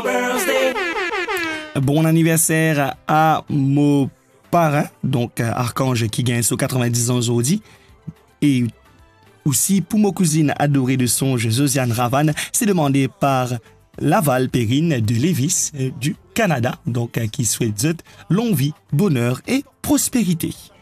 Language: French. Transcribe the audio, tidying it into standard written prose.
birthday. Bon anniversaire à mon parrain, donc Archange qui gagne sur 90 ans aujourd'hui. Et aussi pour mon cousine adorée de songe, Josiane Ravan, c'est demandé par Laval Perrine de Lévis du Canada, donc qui souhaite longue vie, bonheur et prospérité.